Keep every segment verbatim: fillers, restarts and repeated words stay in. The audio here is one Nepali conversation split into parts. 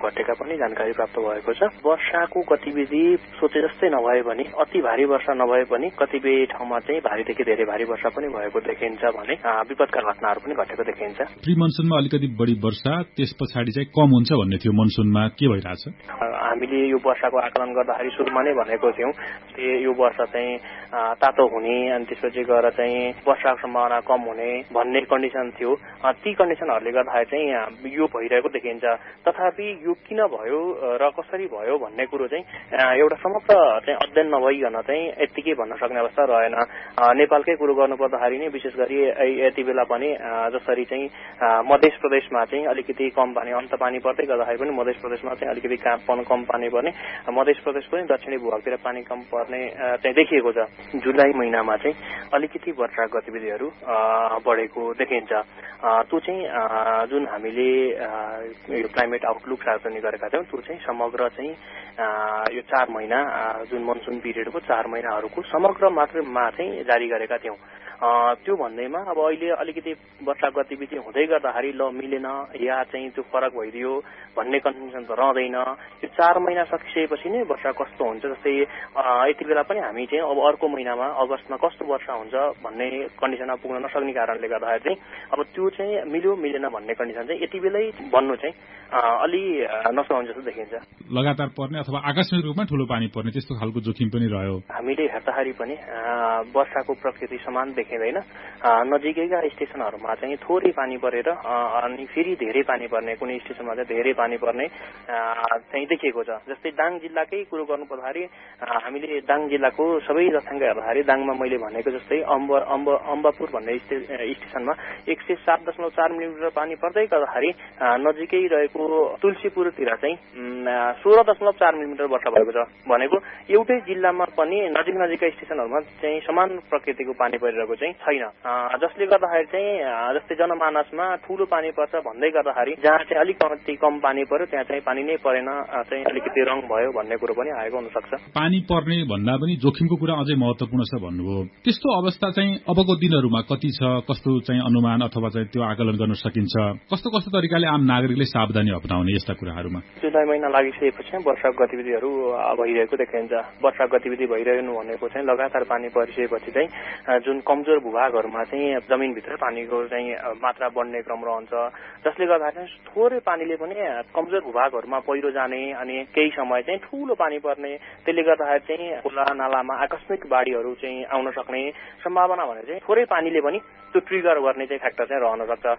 घटेका पनि जानकारी प्राप्त भएको छ। वर्षाको गतिविधि सोचे जस्तै नभए पनि अति भारी वर्षा नभए पनि कतिपय ठाउँमा चाहिँ भारीदेखि धेरै भारी वर्षा पनि भएको देखिन्छ भने विपदका घटनाहरू पनि घटेको देखिन्छ। प्री मनसुनमा अलिकति बढी वर्षा त्यस पछाडि चाहिँ कम हुन्छ भन्ने थियो, मनसुनमा के भइरहेछ? हामीले यो वर्षाको आकलन गर्दाखेरि सुरुमा नै भनेको थियौँ यो वर्षा चाहिँ तातो हुने अनि त्यसपछि गएर चाहिँ वर्षाको सम्भावना कम हुने भन्ने कन्डिसन थियो। ती कन्डिसनहरूले गर्दाखेरि चाहिँ यो भइरहेको देखिन्छ। तथापि यो किन भयो र कसरी भयो भन्ने कुरो चाहिँ एउटा समग्र चाहिँ अध्ययन नभइकन चाहिँ यत्तिकै भन्न सक्ने अवस्था रहेन। नेपालकै कुरो गर्नु पर्दाखेरि नै विशेष गरी यति बेला पनि जसरी चाहिँ मध्य प्रदेशमा चाहिँ अलिकति कम पानी अन्त पानी पर्दै गर्दाखेरि पनि मध्य प्रदेशमा चाहिँ अलिकति कम पानी पर्ने, मध्य प्रदेश पनि दक्षिणी भूभागतिर पानी कम पर्ने चाहिँ देखिएको छ। जुलाई महिनामा चाहिँ अलिकति वर्षा गतिविधिहरू बढेको देखिन्छ। त्यो चाहिँ जुन हामीले यो क्लाइमेट आउटलुक सार्वजनिक गरेका थियौँ त्यो चाहिँ समग्र चाहिँ यो चार महिना जुन मनसुन पिरियडको चार महिनाहरूको समग्र मात्रमा चाहिँ जारी गरेका थियौँ। त्यो भन्दैमा अब अहिले अलिकति वर्षा गतिविधि हुँदै गर्दाखेरि ल मिलेन या चाहिँ त्यो फरक भइदियो भन्ने कन्डिसन त रहँदैन। यो चार महिना सकिसकेपछि नै वर्षा कस्तो हुन्छ, जस्तै यति बेला पनि हामी चाहिँ अब अर्को महिनामा अगस्तमा कस्तो वर्षा हुन्छ भन्ने कन्डिसनमा पुग्न नसक्ने कारणले गर्दाखेरि चाहिँ अब त्यो चाहिँ मिल्यो मिलेन भन्ने कन्डिसन चाहिँ यति बेलै भन्नु चाहिँ अलि नसकिन्छ जस्तो देखिन्छ। लगातार पर्ने अथवा आकस्मिक रूपमा ठूलो पानी पर्ने त्यस्तो खालको जोखिम पनि रह्यो। हामीले हेर्दाखेरि पनि वर्षाको प्रकृति समान देखिँदैन। नजिकैका स्टेशनहरूमा चाहिँ थोरै पानी परेर अनि फेरि धेरै पानी पर्ने, कुनै स्टेशनमा चाहिँ धेरै पानी पर्ने चाहिँ देखिएको छ। जस्तै दाङ जिल्लाकै कुरो गर्नु पर्दाखेरि हामीले दाङ जिल्लाको सबै तथ्याङ्क हेर्दाखेरि दाङमा मैले भनेको जस्तै अम्ब अम्ब अम्बापुर भन्ने स्टेशनमा एक सय सात दशमलव चार मिलिमिटर पानी पर्दै गर्दाखेरि नजिकै रहेको तुलसीपुरतिर चाहिँ सोह्र दशमलव चार मिलिमिटर वर्षा भएको छ। भनेको एउटै जिल्लामा पनि नजिक नजिकका स्टेशनहरूमा चाहिँ समान प्रकृतिको पानी परिरहेको चाहिँ छैन, जसले गर्दाखेरि चाहिँ जस्तै जनमानसमा ठूलो पानी पर्छ भन्दै गर्दाखेरि जहाँ चाहिँ अलिक कम्ती कम पानी पर्यो त्यहाँ चाहिँ पानी नै परेन, चाहिँ अलिकति रङ भयो भन्ने कुरो पनि आएको हुन सक्छ। पानी पर्ने भन्दा पनि जोखिमको कुरा अझै महत्त्वपूर्ण छ भन्नुभयो। त्यस्तो अवस्था चाहिँ अबको दिनहरूमा कति छ, कस्तो चाहिँ अनुमान अथवा चाहिँ त्यो आकलन गर्न सकिन्छ? कस्तो कस्तो तरिकाले आम नागरिकले सावधानी अपनाउने यस्ता कुराहरूमा? जुलाई महिना लागिसकेपछि वर्षा गतिविधिहरू भइरहेको देखिन्छ। वर्षा गतिविधि भइरहनु भनेको चाहिँ लगातार पानी परिसकेपछि चाहिँ जुन कमजोर भूभागहरूमा चाहिँ जमिनभित्र पानीको चाहिँ मात्रा बढ्ने क्रम रहन्छ, जसले गर्दाखेरि थोरै पानीले पनि कमजोर भूभागहरूमा पहिरो जाने अनि केही समय चाहिँ ठूलो पानी पर्ने, त्यसले गर्दाखेरि चाहिँ खोला नालामा आकस्मिक बाढीहरू चाहिँ आउन सक्ने सम्भावना भने चाहिँ थोरै पानीले पनि त्यो ट्रिगर गर्ने चाहिँ फ्याक्टर चाहिँ रहन सक्छ।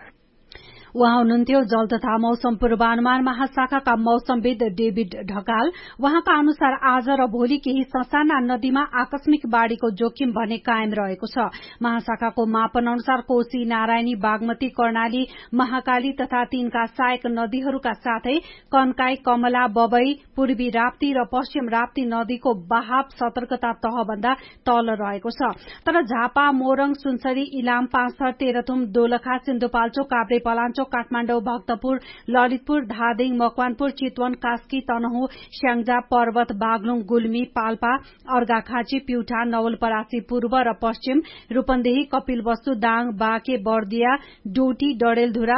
उहाँ हुनुहुन्थ्यो जल तथा मौसम पूर्वानुमान महाशाखाका मौसमविद डेभिड ढकाल। उहाँका अनुसार आज र भोलि केही ससाना नदीमा आकस्मिक बाढ़ीको जोखिम भने कायम रहेको छ। महाशाखाको मापन अनुसार कोशी, नारायणी, बागमती, कर्णाली, महाकाली तथा तीनका सहायक नदीहरूका साथै कन्काई, कमला, बबई, पूर्वी राप्ती र पश्चिम राप्ती नदीको बहाव सतर्कता तहभन्दा तल रहेको छ। तर झापा, मोरङ, सुनसरी, इलाम, पाँचथर, तेह्रथुम, दोलखा, सिन्धुपाल्चोक, काभ्रे, पलाञ्चोक, काठमाडौँ, भक्तपुर, ललितपुर, धादिङ, मकवानपुर, चितवन, कास्की, तनहुँ, स्याङ्जा, पर्वत, बागलुङ, गुल्मी, पाल्पा, अर्घाखाँची, प्युठा, नवलपरासी पूर्व र पश्चिम, रूपन्देही, कपिलवस्तु, दाङ, बाँके, बर्दिया, डोटी, डडेलधुरा,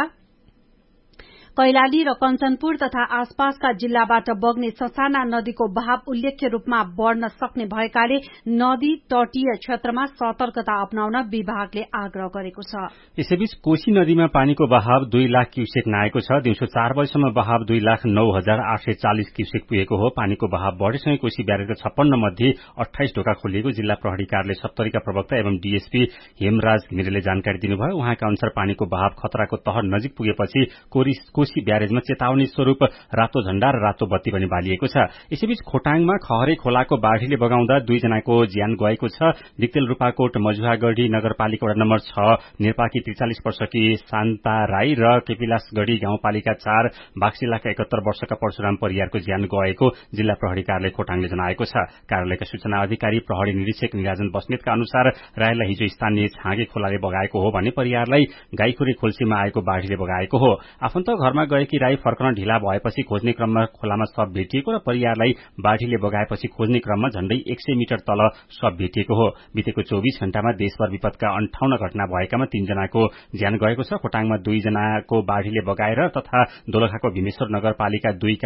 कैलाली र कञ्चनपुर तथा आसपासका जिल्लाबाट बग्ने ससाना नदीको बहाव उल्लेख्य रूपमा बढ़न सक्ने भएकाले नदी तटीय क्षेत्रमा सतर्कता अपनाउन विभागले आग्रह गरेको छ। यसैबीच कोशी नदीमा पानीको बहाव दुई लाख क्यूसेक नाएको छ। दिउँसो चार बजेसम्म बहाव दुई लाख नौ हजार आठ सय चालिस क्यूसेक पुगेको हो। पानीको बहाव बढ़ेसँगै कोशी ब्यारेजका छप्पन्न मध्ये अठाइस ढोका खोलिएको जिल्ला प्रहरी कार्यालय सप्तरीका प्रवक्ता एवं डीएसपी हेमराज घिमिरेले जानकारी दिनुभयो। उहाँका अनुसार पानीको बहाव खतराको तह नजिक पुगेपछि कोशी ब्यारेजमा चेतावनी स्वरूप रातो झण्डा र रातो बत्ती पनि बालिएको छ। यसैबीच खोटाङमा खहरे खोलाको बाढ़ीले बगाउँदा दुईजनाको ज्यान गएको छ। दिक्तेल रूपाकोट मजुवागढ़ी नगरपालिका वडा नम्बर छ निर्पाकी त्रिचालिस वर्षकी शान्ता राई र केपिलासगढ़ी गाउँपालिका चार बाक्सिलाका एकहत्तर वर्षका परशुराम परियारको ज्यान गएको जिल्ला प्रहरी कार्यालय खोटाङले जनाएको छ। कार्यालयका सूचना अधिकारी प्रहरी निरीक्षक निराजन बस्नेतका अनुसार राईलाई हिजो स्थानीय छाँगे खोलाले बगाएको हो भने परियारलाई गाईखुरी खोल्सीमा आएको बाढ़ीले बगाएको हो। आफन्त घरमा गएकी राई फर्कन ढिला भएपछि खोज्ने क्रममा खोलामा शव भेटिएको र परियारलाई बाढ़ीले बगाएपछि खोज्ने क्रममा झण्डै एक सय मिटर तल शव भेटिएको हो। बितेको चौबीस घण्टामा देशभर विपदका अन्ठाउन्न घटना भएकामा तीनजनाको ज्यान गएको छ। खोटाङमा दुईजनाको बाढ़ीले बगाएर तथा दोलखाको भीमेश्वर नगरपालिका दुई